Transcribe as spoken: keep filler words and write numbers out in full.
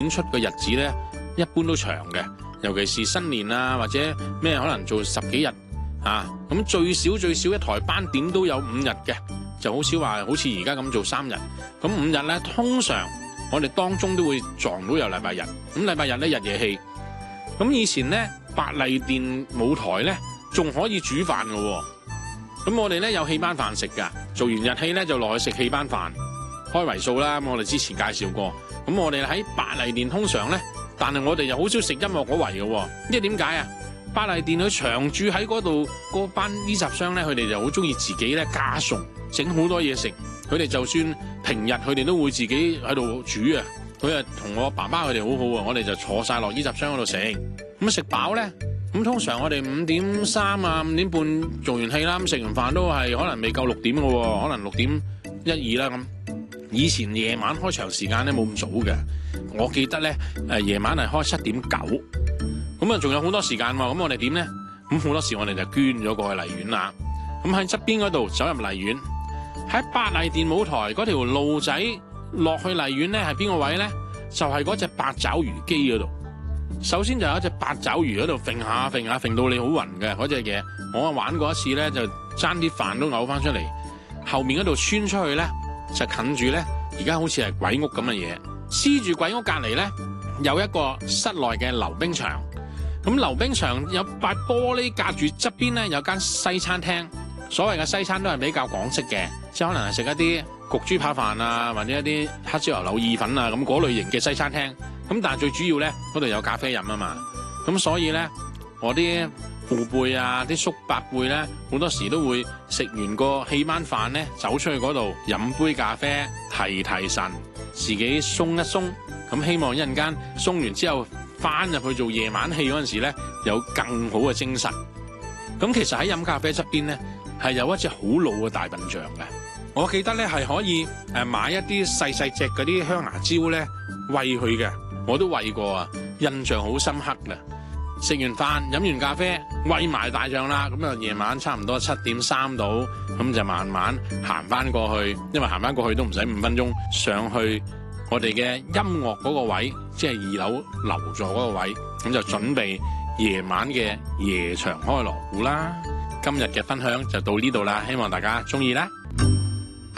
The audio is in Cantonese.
出嘅日子咧，一般都長嘅，尤其是新年啊或者咩可能做十幾日啊，咁最少最少一台班點都有五日嘅，就好少話好似而家咁做三日。咁五日咧，通常我哋當中都會撞到有禮拜日，咁禮拜日咧日夜戲。咁以前咧百麗殿舞台咧仲可以煮飯嘅喎，咁我哋咧有戲班飯食㗎，做完日戲咧就落去食戲班飯，開圍數啦。咁我哋之前介紹過，咁我哋喺百麗殿通常咧，但係我哋又好少食音樂嗰圍嘅喎，因為點解啊？百麗殿佢長住喺嗰度，嗰班呢集商咧，佢哋就好中意自己咧加餸，整好多嘢食。佢哋就算平日佢哋都會自己喺度煮啊。佢啊同我爸爸佢哋好好啊，我哋就坐晒落呢集商嗰度食。咁食飽咧，咁通常我哋五點三啊五點半做完戲啦，咁食完飯都係可能未夠六點嘅喎，可能六點一二啦咁。以前夜晚開場時間咧冇咁早嘅，我記得咧誒夜晚係開七點九。咁啊，仲有好多時間喎，咁我哋點咧？咁好多時我哋就捐咗過去荔園啦。咁喺側邊嗰度走入荔園，喺百麗殿舞台嗰條路仔落去荔園咧，係邊個位咧？就係嗰隻八爪魚機嗰度。首先就有一隻八爪魚喺度揈下揈下揈到你好暈嘅嗰隻嘢。我玩過一次咧，就爭啲飯都嘔翻出嚟。後面嗰度穿出去咧，就近住咧，而家好似係鬼屋咁嘅嘢。黐住鬼屋隔離咧，有一個室內嘅溜冰場。咁溜冰場有塊玻璃隔住，側邊咧有間西餐廳。所謂嘅西餐都係比較港式嘅，即係可能係食一啲焗豬扒飯啊，或者一啲黑椒牛柳意粉啊，咁嗰類型嘅西餐廳。咁但係最主要咧，嗰度有咖啡飲啊嘛。咁所以咧，我啲父輩啊、啲叔伯輩咧，好多時都會食完個戲班飯咧，走出去嗰度飲杯咖啡，提提神，自己鬆一鬆。咁希望一陣間鬆完之後，翻入去做夜晚戲嗰陣時咧，有更好嘅精神。咁其實喺飲咖啡側邊咧，係有一隻好老嘅大笨象嘅。我記得咧係可以誒買一啲細細隻嗰啲香牙蕉咧餵佢嘅，我都餵過啊，印象好深刻嘅。食完飯飲完咖啡餵埋大象啦，咁啊夜晚差唔多七點三到，咁就慢慢行翻過去，因為行翻過去都唔使五分鐘，上去我哋嘅音樂嗰個位，即係二樓樓座嗰個位，咁就準備夜晚嘅夜場開鑼鼓啦。今日嘅分享就到呢度啦，希望大家中意啦。